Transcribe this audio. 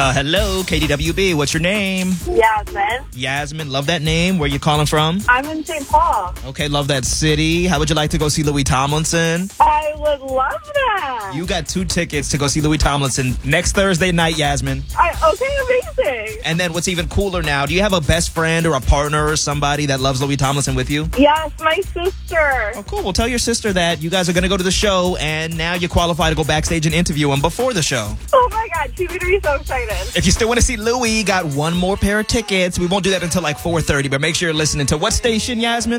Hello, KDWB. What's your name? Yasmin. Yasmin. Love that name. Where you calling from? I'm in St. Paul. Okay, love that city. How would you like to go see Louis Tomlinson? I would love that. You got 2 tickets to go see Louis Tomlinson next Thursday night, Yasmin. Okay, amazing. And then what's even cooler now, do you have a best friend or a partner or somebody that loves Louis Tomlinson with you? Yes, my sister. Oh, cool. Well, tell your sister that you guys are going to go to the show, and now you qualify to go backstage and interview him before the show. Oh my God, she's going to be so excited. If you still want to see Louis, got 1 more pair of tickets. We won't do that until like 4:30, but make sure you're listening to what station, Yasmin?